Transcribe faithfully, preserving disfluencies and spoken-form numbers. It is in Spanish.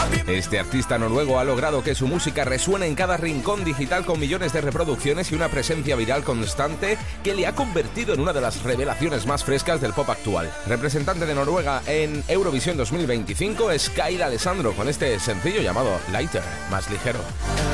Este artista noruego ha logrado que su música resuene en cada rincón digital con millones de reproducciones y una presencia viral constante que le ha convertido en una de las revelaciones más frescas del pop actual. Representante de Noruega en Eurovisión dos mil veinticinco es Kyle Alessandro con este sencillo llamado Lighter, más ligero.